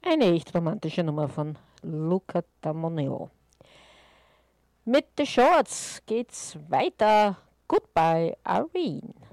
Eine echt romantische Nummer von Luca Damoneo. Mit The Shorts geht's weiter. Goodbye, Irene.